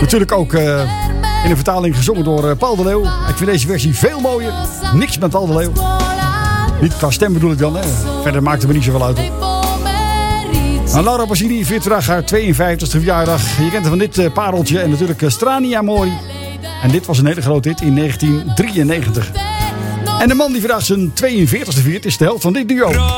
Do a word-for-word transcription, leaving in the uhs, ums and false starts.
Natuurlijk ook uh, in een vertaling gezongen door uh, Paul de Leeuw. Ik vind deze versie veel mooier. Niks met Paul de Leeuw. Niet qua stem bedoel ik dan. Hè. Verder maakt het me niet zoveel uit. Nou, Laura Pausini viert vandaag haar tweeënvijftigste verjaardag. Je kent haar van dit uh, pareltje en natuurlijk uh, Strani Amori. En dit was een hele grote hit in negentien drieënnegentig. En de man die vandaag zijn tweeënveertigste viert is de helft van dit duo.